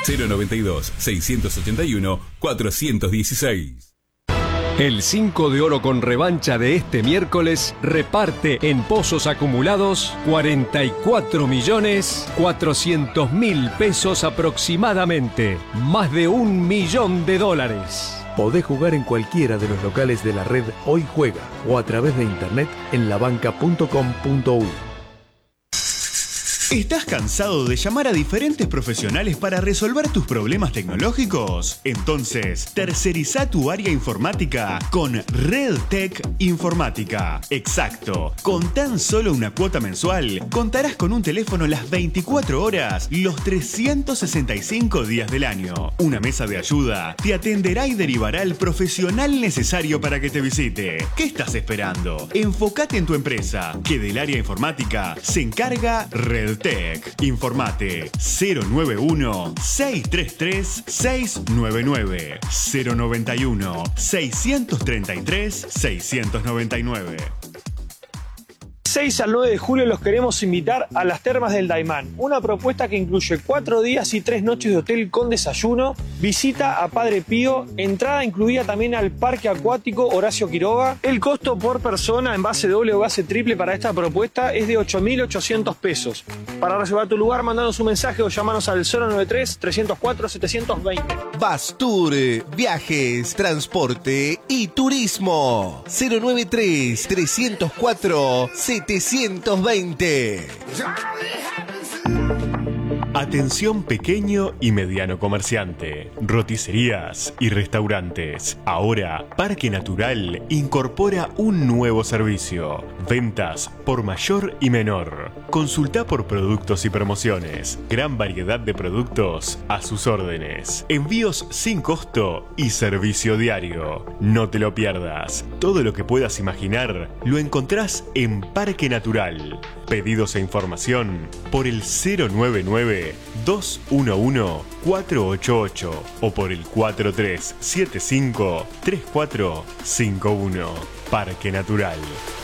092-681-416. El 5 de oro con revancha de este miércoles reparte en pozos acumulados 44.400.000 pesos aproximadamente, más de $1.000.000. Podés jugar en cualquiera de los locales de la red Hoy Juega o a través de internet en labanca.com.uy. ¿Estás cansado de llamar a diferentes profesionales para resolver tus problemas tecnológicos? Entonces, terceriza tu área informática con RedTech Informática. Exacto. Con tan solo una cuota mensual, contarás con un teléfono las 24 horas, los 365 días del año. Una mesa de ayuda te atenderá y derivará al profesional necesario para que te visite. ¿Qué estás esperando? Enfócate en tu empresa, que del área informática se encarga RedTech. Informate 091-633-699 091-633-699. 6 al 9 de julio los queremos invitar a las Termas del Daymán, una propuesta que incluye 4 días y 3 noches de hotel con desayuno, visita a Padre Pío, entrada incluida también al Parque Acuático Horacio Quiroga. El costo por persona en base doble o base triple para esta propuesta es de 8.800 pesos. Para reservar tu lugar, mandanos un mensaje o llamanos al 093-304-720. Bastur, viajes, transporte y turismo. 093-304-720. Atención pequeño y mediano comerciante, roticerías y restaurantes. Ahora, Parque Natural incorpora un nuevo servicio. Ventas por mayor y menor. Consulta por productos y promociones. Gran variedad de productos a sus órdenes. Envíos sin costo y servicio diario. No te lo pierdas. Todo lo que puedas imaginar lo encontrás en Parque Natural. Pedidos e información por el 099-211-488 o por el 4375-3451. Parque Natural.